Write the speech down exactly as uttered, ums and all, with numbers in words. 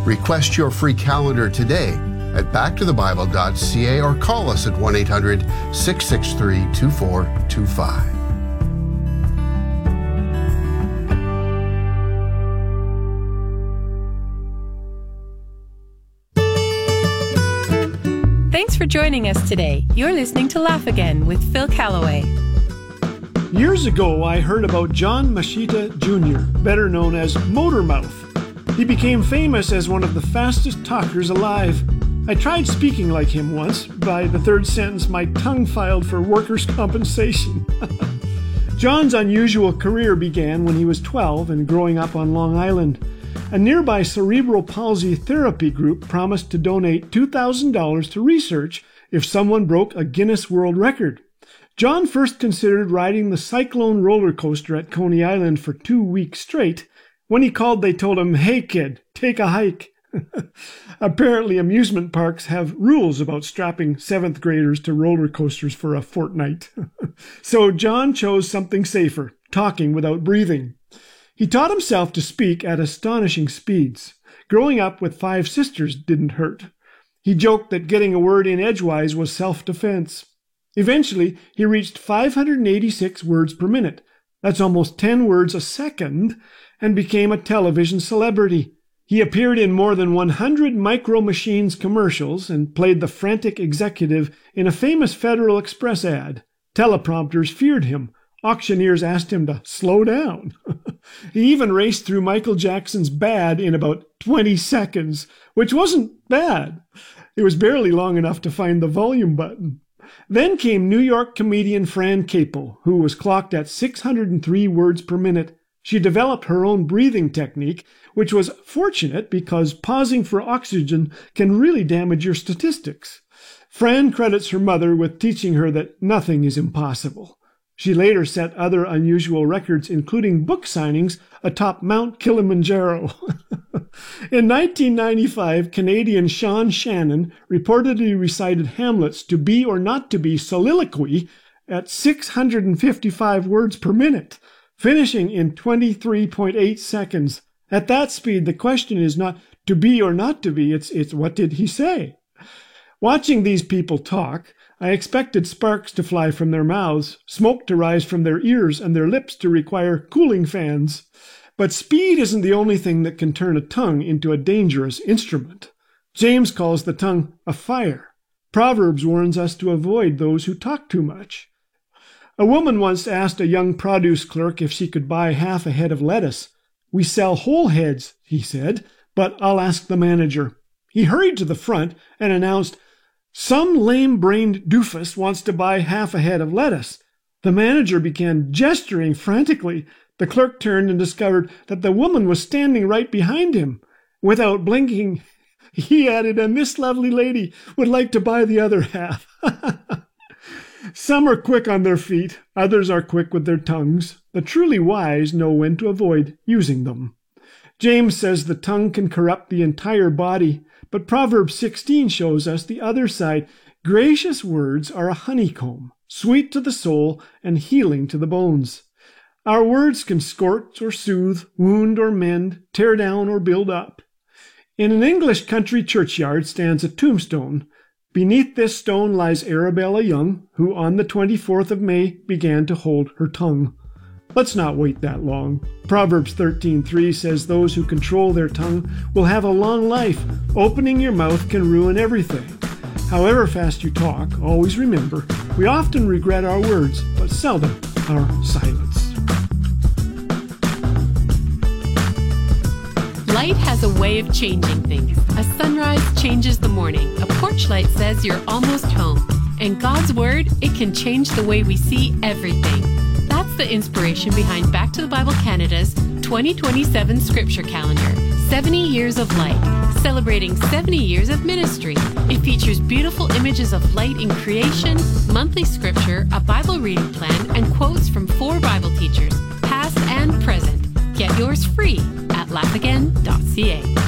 Request your free calendar today at back to the bible dot c a or call us at one eight hundred, six six three, two four two five. Thanks for joining us today. You're listening to Laugh Again with Phil Callaway. Years ago, I heard about John Machita Junior, better known as Motormouth. He became famous as one of the fastest talkers alive. I tried speaking like him once. By the third sentence, my tongue filed for workers' compensation. John's unusual career began when he was twelve and growing up on Long Island. A nearby cerebral palsy therapy group promised to donate two thousand dollars to research if someone broke a Guinness World Record. John first considered riding the Cyclone roller coaster at Coney Island for two weeks straight. When he called, they told him, "Hey kid, take a hike." Apparently, amusement parks have rules about strapping seventh graders to roller coasters for a fortnight. So John chose something safer, talking without breathing. He taught himself to speak at astonishing speeds. Growing up with five sisters didn't hurt. He joked that getting a word in edgewise was self-defense. Eventually, he reached five hundred eighty-six words per minute. That's almost ten words a second, and became a television celebrity. He appeared in more than one hundred Micro Machines commercials and played the frantic executive in a famous Federal Express ad. Teleprompters feared him. Auctioneers asked him to slow down. He even raced through Michael Jackson's Bad in about twenty seconds, which wasn't bad. It was barely long enough to find the volume button. Then came New York comedian Fran Capel, who was clocked at six hundred three words per minute. She developed her own breathing technique, which was fortunate because pausing for oxygen can really damage your statistics. Fran credits her mother with teaching her that nothing is impossible. She later set other unusual records, including book signings atop Mount Kilimanjaro. In nineteen ninety-five, Canadian Sean Shannon reportedly recited Hamlet's To Be or Not to Be soliloquy at six hundred fifty-five words per minute, finishing in twenty-three point eight seconds. At that speed, the question is not to be or not to be, it's, it's what did he say? Watching these people talk, I expected sparks to fly from their mouths, smoke to rise from their ears, and their lips to require cooling fans. But speed isn't the only thing that can turn a tongue into a dangerous instrument. James calls the tongue a fire. Proverbs warns us to avoid those who talk too much. A woman once asked a young produce clerk if she could buy half a head of lettuce. "We sell whole heads," he said, "but I'll ask the manager." He hurried to the front and announced, "Some lame-brained doofus wants to buy half a head of lettuce." The manager began gesturing frantically. The clerk turned and discovered that the woman was standing right behind him. Without blinking, he added, "And this lovely lady would like to buy the other half." Some are quick on their feet, others are quick with their tongues. The truly wise know when to avoid using them. James says the tongue can corrupt the entire body, but Proverbs sixteen shows us the other side. Gracious words are a honeycomb, sweet to the soul and healing to the bones. Our words can scorch or soothe, wound or mend, tear down or build up. In an English country churchyard stands a tombstone. Beneath this stone lies Arabella Young, who on the twenty-fourth of May began to hold her tongue. Let's not wait that long. Proverbs thirteen three says those who control their tongue will have a long life. Opening your mouth can ruin everything. However fast you talk, always remember, we often regret our words, but seldom our silence. Light has a way of changing things. A sunrise changes the morning. A porch light says you're almost home. And God's Word, it can change the way we see everything. That's the inspiration behind Back to the Bible Canada's twenty twenty-seven Scripture Calendar, seventy Years of Light, celebrating seventy years of ministry. It features beautiful images of light in creation, monthly scripture, a Bible reading plan, and quotes from four Bible teachers, past and present. Get yours free at laugh again dot c a.